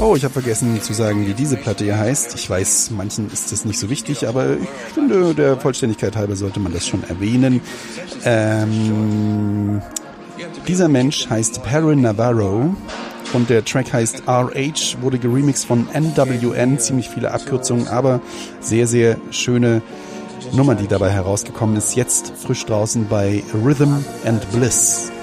Oh, ich habe vergessen zu sagen, wie diese Platte hier heißt. Ich weiß, manchen ist das nicht so wichtig, aber ich finde, der Vollständigkeit halber sollte man das schon erwähnen. Dieser Mensch heißt Perrin Navarro und der Track heißt RH, wurde geremixed von NWN, ziemlich viele Abkürzungen, aber sehr, sehr schöne Nummer, die dabei herausgekommen ist. Jetzt frisch draußen bei Rhythm and Bliss.